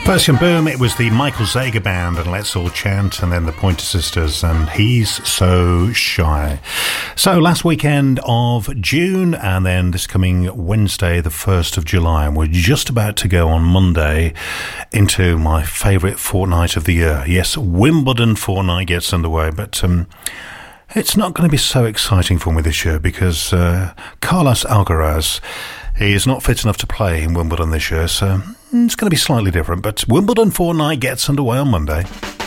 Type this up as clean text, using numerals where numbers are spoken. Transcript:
First in Boom, it was the Michael Zager Band and Let's All Chant, and then the Pointer Sisters and He's So Shy. So last weekend of June, and then this coming Wednesday, the 1st of July, and we're just about to go on Monday into my favourite fortnight of the year. Yes, Wimbledon fortnight gets underway, but it's not going to be so exciting for me this year because Carlos Alcaraz, he is not fit enough to play in Wimbledon this year, so it's going to be slightly different. But Wimbledon fortnight gets underway on Monday.